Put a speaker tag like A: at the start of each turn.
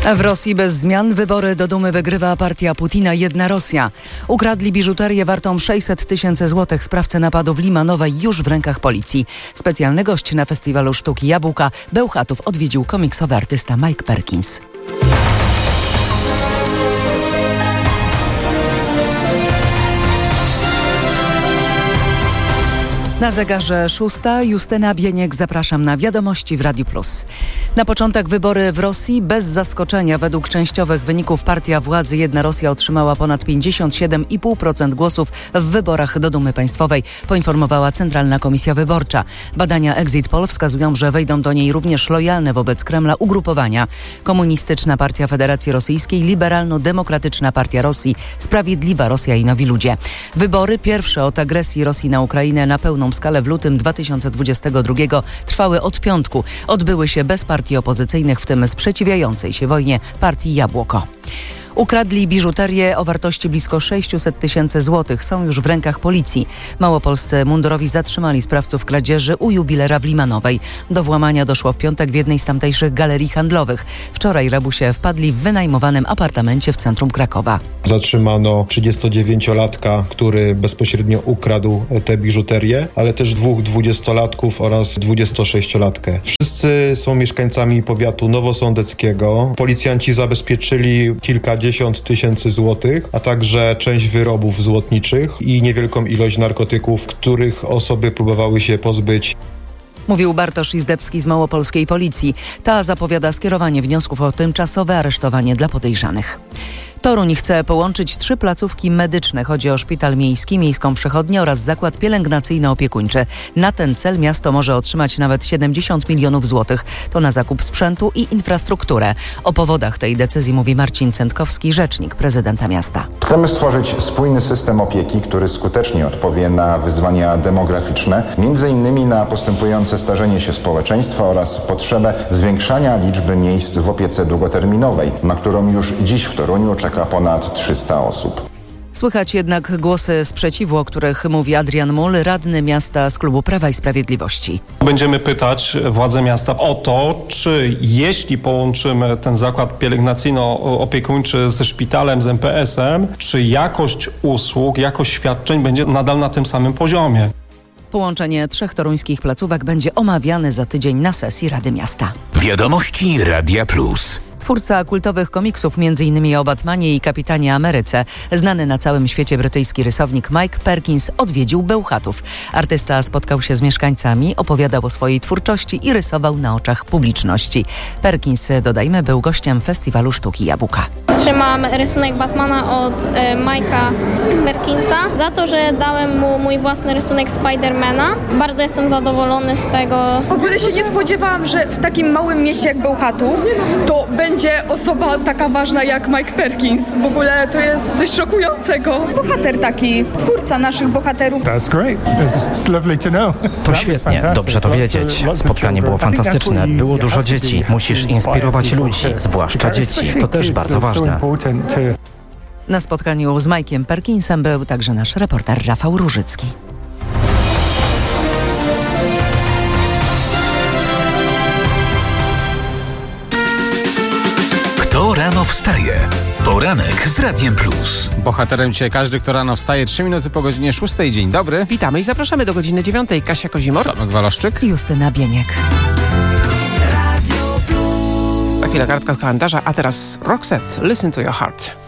A: W Rosji bez zmian wybory do Dumy wygrywa partia Putina Jedna Rosja. Ukradli biżuterię wartą 600 000 złotych. Sprawcę napadu w Limanowej już w rękach policji. Specjalny gość na festiwalu sztuki Jabłka Bełchatów odwiedził komiksowy artysta Mike Perkins. Na zegarze 6. Justyna Bieniek, zapraszam na wiadomości w Radiu Plus. Na początek wybory w Rosji bez zaskoczenia. Według częściowych wyników partia władzy Jedna Rosja otrzymała ponad 57,5% głosów w wyborach do Dumy Państwowej, poinformowała Centralna Komisja Wyborcza. Badania Exit Poll wskazują, że wejdą do niej również lojalne wobec Kremla ugrupowania: Komunistyczna Partia Federacji Rosyjskiej, Liberalno-Demokratyczna Partia Rosji, Sprawiedliwa Rosja i Nowi Ludzie. Wybory, pierwsze od agresji Rosji na Ukrainę na pełną skalę w lutym 2022 trwały od piątku. Odbyły się bez partii opozycyjnych, w tym sprzeciwiającej się wojnie partii Jabłko. Ukradli biżuterię o wartości blisko 600 000 złotych. Są już w rękach policji. Małopolscy mundurowi zatrzymali sprawców kradzieży u jubilera w Limanowej. Do włamania doszło w piątek w jednej z tamtejszych galerii handlowych. Wczoraj rabusie wpadli w wynajmowanym apartamencie w centrum Krakowa.
B: Zatrzymano 39-latka, który bezpośrednio ukradł tę biżuterię, ale też 2 20-latków oraz 26-latkę. Wszyscy są mieszkańcami powiatu nowosądeckiego. Policjanci zabezpieczyli kilkadziesiąt tysięcy złotych, a także część wyrobów złotniczych i niewielką ilość narkotyków, których osoby próbowały się pozbyć.
A: Mówił Bartosz Izdebski z małopolskiej policji. Ta zapowiada skierowanie wniosków o tymczasowe aresztowanie dla podejrzanych. Toruń chce połączyć 3 placówki medyczne. Chodzi o szpital miejski, miejską przychodnię oraz zakład pielęgnacyjno-opiekuńczy. Na ten cel miasto może otrzymać nawet 70 milionów złotych. To na zakup sprzętu i infrastrukturę. O powodach tej decyzji mówi Marcin Cętkowski, rzecznik prezydenta miasta.
C: Chcemy stworzyć spójny system opieki, który skutecznie odpowie na wyzwania demograficzne, między innymi na postępujące starzenie się społeczeństwa oraz potrzebę zwiększania liczby miejsc w opiece długoterminowej, na którą już dziś w Toruniu czeka ponad 300 osób.
A: Słychać jednak głosy sprzeciwu, o których mówi Adrian Mul, radny miasta z klubu Prawa i Sprawiedliwości.
D: Będziemy pytać władze miasta o to, czy jeśli połączymy ten zakład pielęgnacyjno-opiekuńczy ze szpitalem, z MPS-em, czy jakość usług, jakość świadczeń będzie nadal na tym samym poziomie.
A: Połączenie 3 toruńskich placówek będzie omawiane za tydzień na sesji Rady Miasta.
E: Wiadomości Radia Plus.
A: Twórca kultowych komiksów, m.in. o Batmanie i Kapitanie Ameryce, znany na całym świecie brytyjski rysownik Mike Perkins odwiedził Bełchatów. Artysta spotkał się z mieszkańcami, opowiadał o swojej twórczości i rysował na oczach publiczności. Perkins, dodajmy, był gościem festiwalu sztuki Jabłka.
F: Trzymam rysunek Batmana od Mike'a Perkinsa za to, że dałem mu mój własny rysunek Spidermana. Bardzo jestem zadowolony z tego.
G: W ogóle się nie spodziewałam, że w takim małym mieście jak Bełchatów to będzie osoba taka ważna jak Mike Perkins. W ogóle to jest coś szokującego. Bohater taki, twórca naszych bohaterów.
H: To świetnie, dobrze to wiedzieć. Spotkanie było fantastyczne, było dużo dzieci. Musisz inspirować ludzi, zwłaszcza dzieci. To też bardzo ważne.
A: Na spotkaniu z Mike'iem Perkinsem był także nasz reporter Rafał Różycki.
E: Kto rano wstaje? Poranek z Radiem Plus.
I: Bohaterem dzisiaj każdy, kto rano wstaje. 3 minuty po godzinie 6. Dzień dobry.
J: Witamy i zapraszamy do godziny 9. Kasia Kozimor,
I: Tomek Waloszczyk,
A: Justyna Bieniek.
J: Za chwilę kartka z kalendarza, a teraz Roxette, Listen to Your Heart.